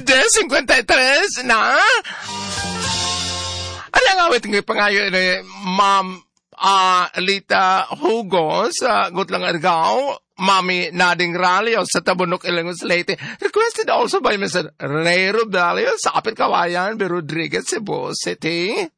53 na? Ano ang awit ng pangayo ni Ma'am Lita Hugo sa Gutlang Argao, Mami Nading Ralio sa Tabunok, Ilongos Leyte. Requested also by Mr. Ray Rubelio sa Apit Kawayan, B. Rodriguez, Cebu City.